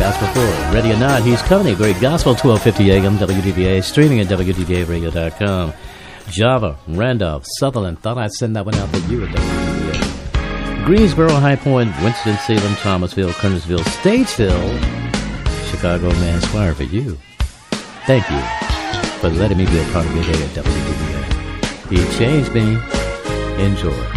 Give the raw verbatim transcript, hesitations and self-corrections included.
Gospel four. Ready or not, he's Company. Great Gospel, twelve fifty A M, W D V A. Streaming at W D V A radio dot com. Java, Randolph, Sutherland. Thought I'd send that one out to you at W D V A. Greensboro, High Point, Winston-Salem, Thomasville, Kernersville, Statesville, Chicago, Manspire for you. Thank you for letting me be a part of your day at W D V A. He changed me. Enjoy.